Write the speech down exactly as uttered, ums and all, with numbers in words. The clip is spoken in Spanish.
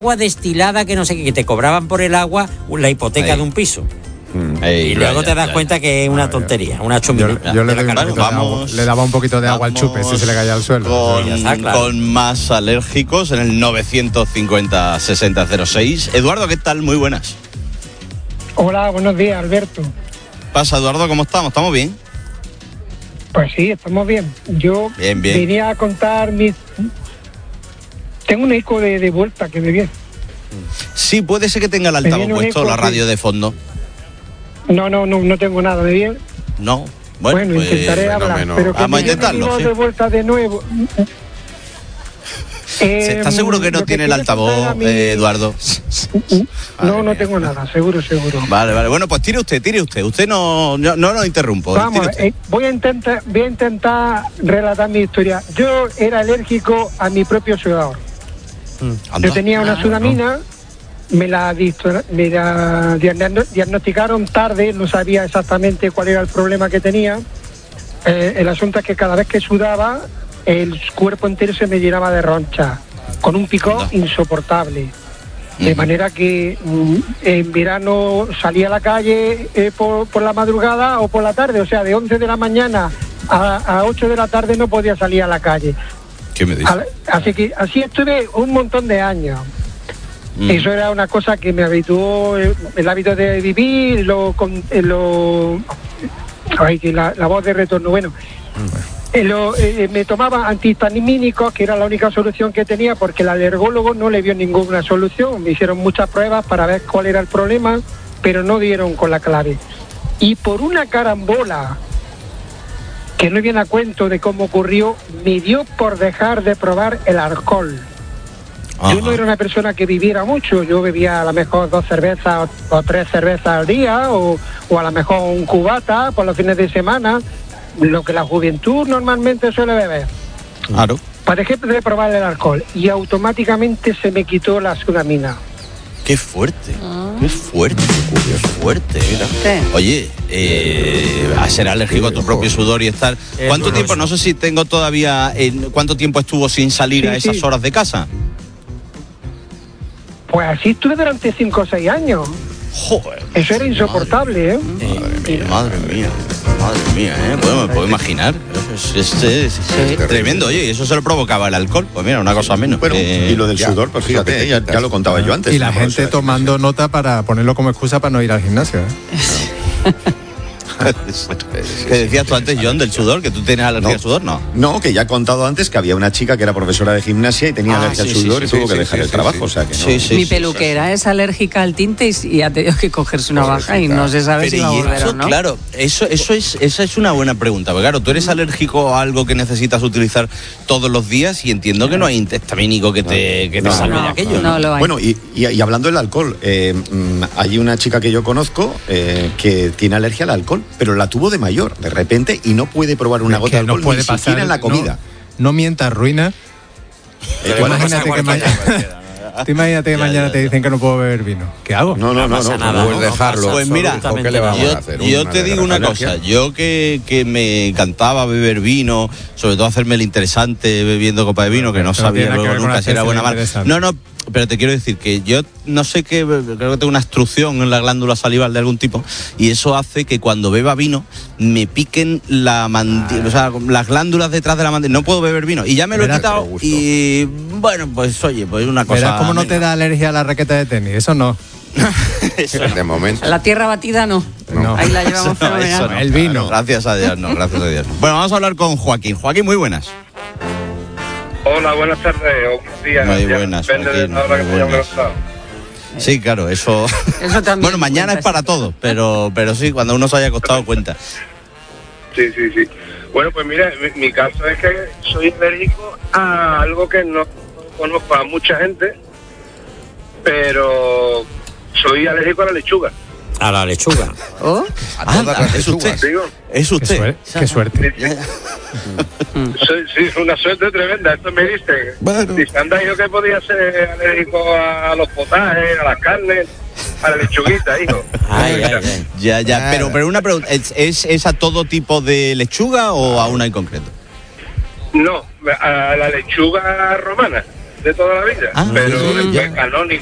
agua destilada que no sé qué, que te cobraban por el agua la hipoteca Ahí. de un piso. Mm. Ey, Y luego ya, te das ya, cuenta ya. que es una tontería, una Yo, chuminita. yo le, de doy la un calor. poquito de agua, Vamos- le daba un poquito de agua al chupe si se le caía al suelo. Con, Ya está, claro. con más alérgicos en el novecientos cincuenta sesenta cero seis. Eduardo, ¿qué tal? Muy buenas. Hola, buenos días, Alberto. Pasa, Eduardo, ¿cómo estamos? ¿Estamos bien? Pues sí, estamos bien. Yo Bien, bien. venía a contar mis... Tengo un eco de, de vuelta que me viene. Sí, puede ser que tenga el Me altavoz viene un puesto, eco la que- radio de fondo. No, no, no, no tengo nada, ¿me viene? No. Bueno, Bueno, pues, intentaré bueno, hablar, menos- pero que Vamos a me viene intentarlo, sí. de vuelta de nuevo. Eh, ¿Estás seguro que no lo tiene el quería altavoz, contar a mí- eh, Eduardo? No, no tengo nada, seguro, seguro. Vale, vale. Bueno, pues tire usted, tire usted. Usted no, no, no nos interrumpo. Vamos, Tire usted. eh, voy a intentar, voy a intentar relatar mi historia. Yo era alérgico a mi propio sudor. Anda. Yo tenía una sudamina, me la, disto- me la diagno- diagnosticaron tarde, no sabía exactamente cuál era el problema que tenía. Eh, el asunto es que cada vez que sudaba, el cuerpo entero se me llenaba de ronchas, con un picor Anda. insoportable. De Ujú. manera que mm, en verano salía a la calle eh, por, por la madrugada o por la tarde, o sea, de once de la mañana a, a ocho de la tarde no podía salir a la calle. ¿Qué me dice? Al- Así que así estuve un montón de años. Mm. Eso era una cosa que me habituó el, el hábito de vivir, lo, con, eh, lo ay, que la, la voz de retorno. Bueno, eh, lo, eh, me tomaba antihistamínicos, que era la única solución que tenía, porque el alergólogo no le vio ninguna solución. Me hicieron muchas pruebas para ver cuál era el problema, pero no dieron con la clave. Y por una carambola que no viene a cuento de cómo ocurrió, me dio por dejar de probar el alcohol. Ajá. Yo no era una persona que viviera mucho, yo bebía a lo mejor dos cervezas o, o tres cervezas al día, o, o a lo mejor un cubata por los fines de semana, lo que la juventud normalmente suele beber. Claro. Para dejé de probar el alcohol y automáticamente se me quitó la sudamina. Qué fuerte, qué fuerte, qué fuerte. Mira. ¿Qué? Oye, eh, a ser alérgico a tu propio sudor y estar. Es ¿Cuánto doloroso. tiempo? No sé si tengo todavía. En, ¿Cuánto tiempo estuvo sin salir Sí, a esas sí. horas de casa? Pues así estuve durante cinco o seis años. Joder. Eso era insoportable, ¿eh? Madre mía, madre mía, ¿eh? Bueno, me puedo imaginar. Es, es- es- es tremendo, oye, y eso se lo provocaba el alcohol. Pues mira, una cosa menos. Bueno, Eh, y lo del ya. sudor, pues fíjate, ya, ya lo contaba yo antes. Y la Una gente profesora de tomando nota para ponerlo como excusa para no ir al gimnasio. ¿eh? ¿Qué decías tú antes, John, del sudor? ¿Que tú tienes alergia No. al sudor? No. No, que ya he contado antes que había una chica que era profesora de gimnasia y tenía Ah, alergia sí, al sí, sudor sí, y tuvo sí, que sí, dejar sí, el sí, trabajo, sí. o sea que no. Sí, sí. Mi peluquera es alérgica al tinte y, y ha tenido que cogerse una baja y no se sabe Pero si va a y volver eso, o no. claro, eso, eso es, esa es una buena pregunta. Porque claro, tú eres alérgico a algo que necesitas utilizar todos los días y entiendo que no hay antihistamínico que te, que te No, salve de no, aquello. no lo hay. Bueno, y, y- y hablando del alcohol, eh, mm, hay una chica que yo conozco eh, que tiene alergia al alcohol, pero la tuvo de mayor, de repente, y no puede probar una Es gota que de alcohol no puede ni pasar. siquiera en la comida. No, no mientas, ruina. Eh, Tú bueno, imagínate que mañana, tú imagínate que Ya, mañana ya, te ya. dicen que no puedo beber vino. ¿Qué hago? no, no, no, pasa no, nada, no, no dejarlo. pasa Pues mira, absolutamente ¿qué le vamos nada. Yo, a hacer? yo Una te digo una alergia. cosa, yo que, que me encantaba beber vino, sobre todo hacerme el interesante bebiendo copa de vino, que no Eso no sabía tiene nada que luego ver con nunca si era hacerse buena o el mal. interesante. No, no, pero te quiero decir que yo no sé qué, creo que tengo una obstrucción en la glándula salival de algún tipo y eso hace que cuando beba vino me piquen la mandíbula, o sea, las glándulas detrás de la mandíbula. No puedo beber vino y ya me lo he Verás, quitado pero gusto. y bueno, pues oye, pues una cosa. Verás cómo no te menos. da alergia a la raqueta de tenis. Eso no. Eso De momento. La tierra batida no. No. Ahí la llevamos Eso no, fenomenal. eso no. El vino. Gracias a Dios, no, gracias a Dios. Bueno, vamos a hablar con Joaquín. Joaquín, muy buenas. Hola, buenas tardes o buenos días. Muy Ya buenas, depende de Joaquín, la hora que muy te hayamos buenas. levantado. Sí, claro, eso. Eso también Bueno, mañana cuenta, es para sí. todo, pero, pero sí, cuando uno se haya acostado cuenta. Sí, sí, sí. Bueno, pues mira, mi, mi caso es que soy alérgico a algo que no conozco a mucha gente, pero soy alérgico a la lechuga. A la lechuga. Oh, A todas Anda, las es usted. lechugas. Digo, Es Qué, usted. suerte, qué suerte. sí, sí. Soy, sí, una suerte tremenda. Esto me dicen. Bueno. Si anda dijo que podía ser alérgico a los potajes, a las carnes, a la lechuguita, hijo. Ay, ay, ay. Ya, ya, pero, pero una pregunta, ¿es, es, es a todo tipo de lechuga o a una en concreto? No, a la lechuga romana. de toda la vida, Ah, pero sí, después ya. canónico